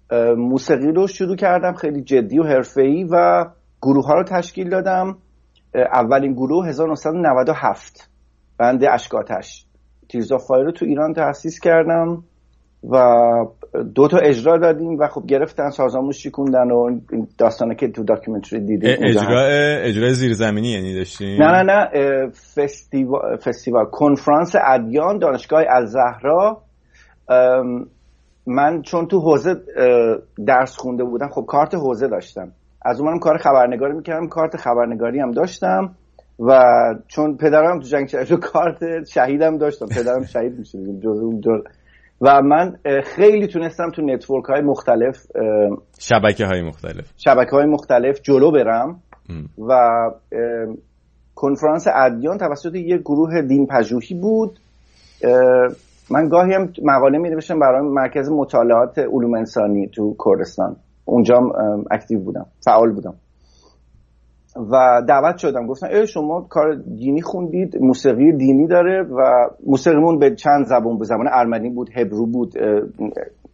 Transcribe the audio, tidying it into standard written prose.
موسیقی رو شروع کردم خیلی جدی و حرفه‌ای و گروه ها رو تشکیل دادم. اولین گروه 1997 بند اشک آتش تیرز آف فایر رو تو ایران تأسیس کردم و 2 تا اجرا دادیم و خب گرفتن سازامون شکوندن و داستانه که تو داکیومنتری دیدیم. اجرای زیرزمینی یعنی داشتیم؟ نه فستیوال کنفرانس ادیان دانشگاه الزهرا. من چون تو حوزه درس خونده بودم خب کارت حوزه داشتم، از اونم کار خبرنگاری میکردم، کارت خبرنگاری هم داشتم و چون پدرم تو جنگ شهید کارت شهیدم داشتم، پدرم شهید میشه و من خیلی تونستم تو نتورک های مختلف شبکه های مختلف جلو برم و کنفرانس ادیان توسط یک گروه دین پژوهی بود. من گاهی هم مقاله می نوشتم برای مرکز مطالعات علوم انسانی تو کردستان، اونجا اکتیو بودم، فعال بودم و دعوت شدم، گفتن شما کار دینی خوندید، موسیقی دینی داره و موسیقیمون به چند زبان بود، زبان ارمنی بود، هبرو بود،